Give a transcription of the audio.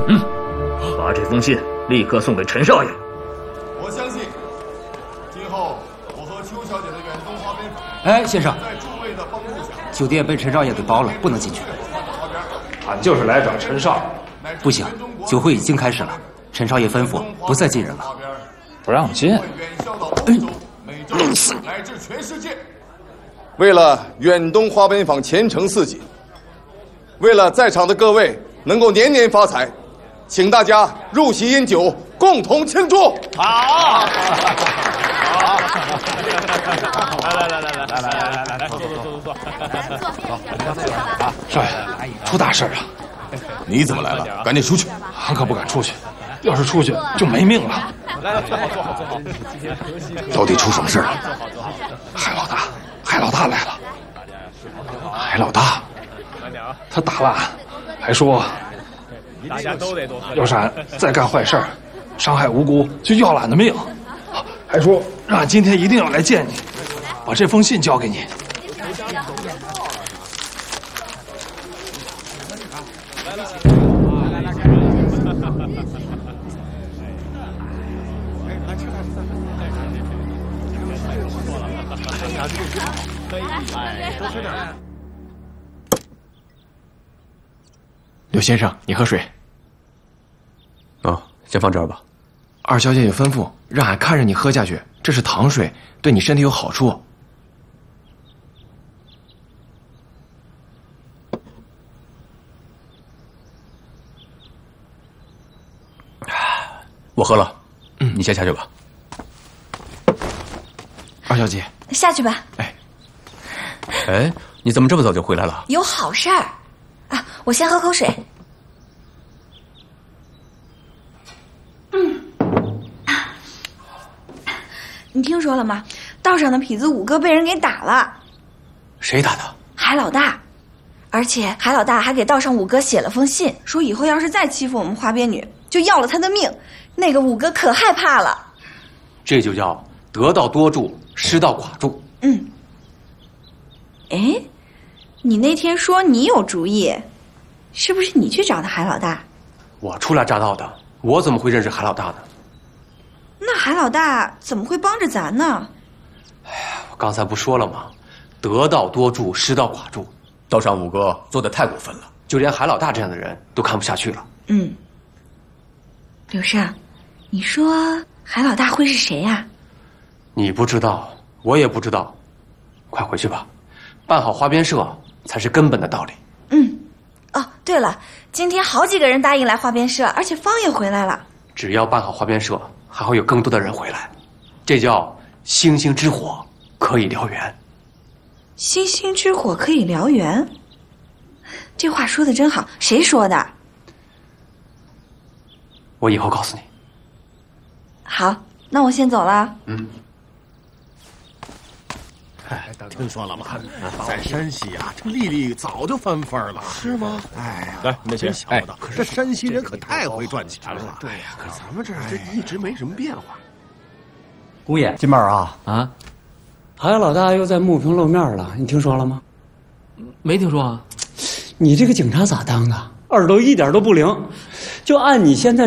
把这封信立刻送给陈少爷。 我相信，今后我和邱小姐的远东花边坊， 哎，先生， 在诸位的帮助下， 酒店被陈少爷给包了，不能进去。 俺就是来找陈少爷。 不行，酒会已经开始了，陈少爷吩咐不再进人了。 不让进？ 远销到欧洲、美洲乃至全世界。为了远东花边坊前程似锦，为了在场的各位能够年年发财，请大家入席饮酒，共同庆祝。 好，来，坐。 少爷，出大事了！ 你怎么来了？赶紧出去！ 俺可不敢出去，要是出去就没命了。 来，坐好。 到底出什么事了？ 海老大来了。海老大，他打了俺，还说大家都得多喝。 要是俺再干坏事，伤害无辜，就要了俺的命。还说让俺今天一定要来见你，把这封信交给你。 刘先生，你喝水。 先放这儿吧。 二小姐也吩咐让俺看着你喝下去，这是糖水，对你身体有好处。 我喝了，你先下去吧。 二小姐， 下去吧。 哎，你怎么这么早就回来了？ 有好事儿啊！我先喝口水。你听说了吗？道上的痞子五哥被人给打了。 谁打的？ 海老大。而且海老大还给道上五哥写了封信，说以后要是再欺负我们花边女，就要了他的命。那个五哥可害怕了。 这就叫得道多助，失道寡助。 哎，你那天说你有主意，是不是你去找的海老大？ 我初来乍到的，我怎么会认识海老大呢？ 那海老大怎么会帮着咱呢？ 我刚才不说了吗？得道多助，失道寡助。 道上五哥做得太过分了， 就连海老大这样的人都看不下去了。 刘胜，你说海老大会是谁呀？ 你不知道，我也不知道。快回去吧，办好花边社才是根本的道理。 哦，对了，今天好几个人答应来花边社，而且方也回来了。 只要办好花边社，还会有更多的人回来。这叫星星之火，可以燎原。 星星之火可以燎原，这话说的真好。谁说的？ 我以后告诉你。 好，那我先走了。 听说了吗？在山西啊，这丽丽早就翻番了，是吗？哎呀， 来，你的钱。 真晓得，这山西人可太会赚钱了。对呀，可咱们这儿这一直没什么变化。 姑爷，金宝啊，海老大又在牟平露面了，你听说了吗？ 没听说啊。 你这个警察咋当的？耳朵一点都不灵，就按你现在